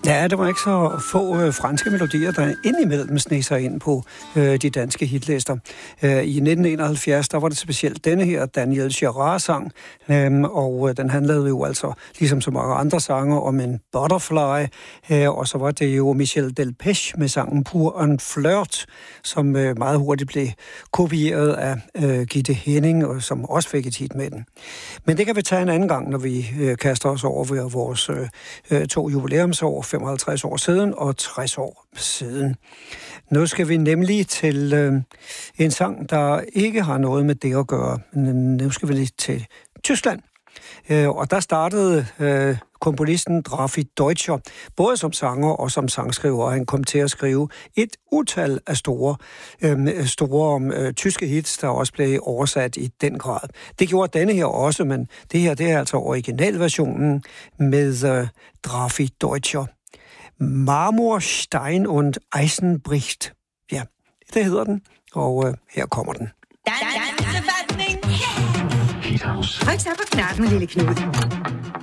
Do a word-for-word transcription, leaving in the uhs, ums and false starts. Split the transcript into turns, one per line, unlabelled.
Ja, det var ikke så få øh, franske melodier, der indimellem sneg sig ind på øh, de danske hitlister. Øh, I nitten enoghalvfjerds, der var det specielt denne her, Daniel Girard-sang, øh, og øh, den handlede jo altså, ligesom så mange andre sange, om en butterfly, øh, og så var det jo Michel Delpech med sangen Pour un flirt, som øh, meget hurtigt blev kopieret af øh, Gitte Henning, og som også fik et hit med den. Men det kan vi tage en anden gang, når vi øh, kaster os over ved vores øh, to jubilæumsår, femoghalvtreds år siden og tres år siden. Nu skal vi nemlig til øh, en sang, der ikke har noget med det at gøre. Nu skal vi lige til Tyskland. Øh, og der startede øh, komponisten Drafi Deutscher, både som sanger og som sangskriver. Han kom til at skrive et utal af store, øh, store øh, tyske hits, der også blev oversat i den grad. Det gjorde denne her også, men det her det er altså originalversionen med øh, Drafi Deutscher. Marmor, Stein und Eisen bricht. Ja, det hedder den, og øh, her kommer den.
Tryk så på knappen, lille Knud.